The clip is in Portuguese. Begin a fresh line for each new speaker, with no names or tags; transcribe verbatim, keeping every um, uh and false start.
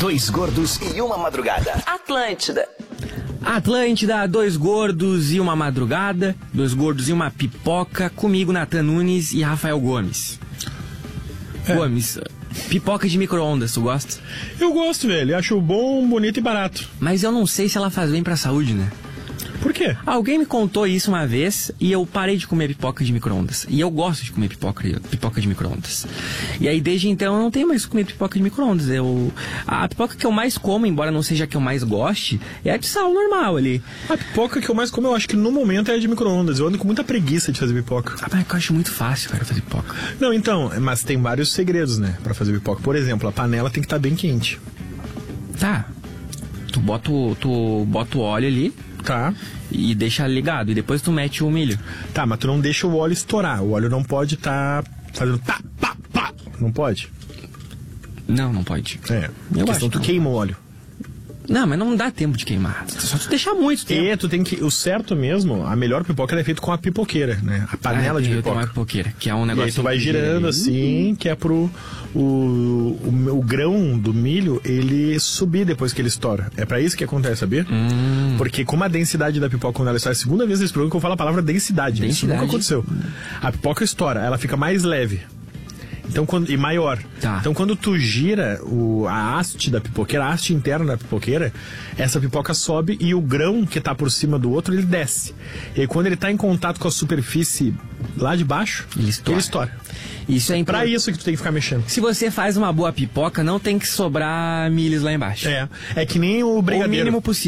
Dois gordos e uma madrugada.
Atlântida.
Atlântida, dois gordos e uma madrugada. Dois gordos e uma pipoca. Comigo, Nathan Nunes e Rafael Gomes. É. Gomes, pipoca de micro-ondas, tu gosta?
Eu gosto, velho. Acho bom, bonito e barato.
Mas eu não sei se ela faz bem pra saúde, né?
Por quê?
Alguém me contou isso uma vez e eu parei de comer pipoca de micro-ondas. E eu gosto de comer pipoca, pipoca de micro-ondas. E aí, desde então, eu não tenho mais que comer pipoca de micro-ondas. Eu... A pipoca que eu mais como, embora não seja a que eu mais goste, é a de sal normal ali.
A pipoca que eu mais como, eu acho que no momento é a de micro-ondas. Eu ando com muita preguiça de fazer pipoca.
Ah, mas eu acho muito fácil, cara, fazer pipoca.
Não, então, mas tem vários segredos, né, pra fazer pipoca. Por exemplo, a panela tem que estar bem quente.
Tá. Tu bota o, tu bota o óleo ali.
Tá.
E deixa ligado. E depois tu mete o milho.
Tá, mas tu não deixa o óleo estourar. O óleo não pode estar tá fazendo pá, pá, pá. Não pode?
Não, não pode.
É.
Eu
questão,
acho
tu
não.
queima o óleo.
Não, mas não dá tempo de queimar. Só tu deixar muito tempo.
E tu tem que... O certo mesmo, a melhor pipoca é feita com a pipoqueira, né? A panela
ah,
de
eu
pipoca.
tenho uma pipoqueira, que é um negócio...
E aí tu vai girando assim, que é pro... O, o, o grão do milho, ele subir depois que ele estoura. É pra isso que acontece, sabia?
Hum.
Porque como a densidade da pipoca, quando ela estoura... É a segunda vez nesse programa que eu falo a palavra densidade. densidade. Isso nunca aconteceu. A pipoca estoura, ela fica mais leve. Então, quando, e maior.
Tá.
Então, quando tu gira o, a haste da pipoqueira, a haste interna da pipoqueira, essa pipoca sobe e o grão que tá por cima do outro, ele desce. E aí, quando ele tá em contato com a superfície lá de baixo,
ele estoura.
Ele estoura.
Isso é
pra
importante.
isso que tu tem que ficar mexendo.
Se você faz uma boa pipoca, não tem que sobrar milhos lá embaixo.
É, é que nem o brigadeiro.
O mínimo possível.